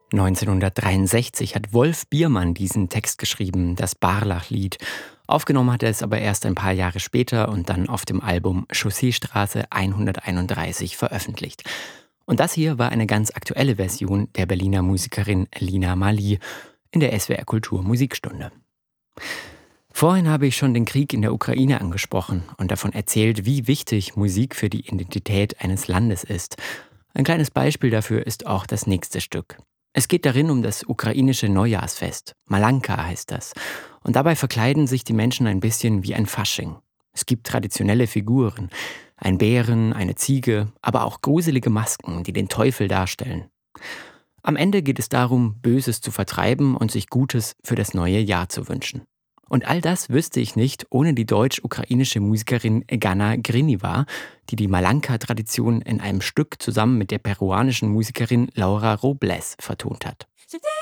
1963 hat Wolf Biermann diesen Text geschrieben, das Barlach-Lied. Aufgenommen hat er es aber erst ein paar Jahre später und dann auf dem Album Chausseestraße 131 veröffentlicht. Und das hier war eine ganz aktuelle Version der Berliner Musikerin Lina Marlie in der SWR Kultur Musikstunde. Vorhin habe ich schon den Krieg in der Ukraine angesprochen und davon erzählt, wie wichtig Musik für die Identität eines Landes ist. Ein kleines Beispiel dafür ist auch das nächste Stück. Es geht darin um das ukrainische Neujahrsfest. Malanka heißt das. Und dabei verkleiden sich die Menschen ein bisschen wie ein Fasching. Es gibt traditionelle Figuren. Ein Bären, eine Ziege, aber auch gruselige Masken, die den Teufel darstellen. Am Ende geht es darum, Böses zu vertreiben und sich Gutes für das neue Jahr zu wünschen. Und all das wüsste ich nicht ohne die deutsch-ukrainische Musikerin Gana Griniva, die die Malanka-Tradition in einem Stück zusammen mit der peruanischen Musikerin Laura Robles vertont hat.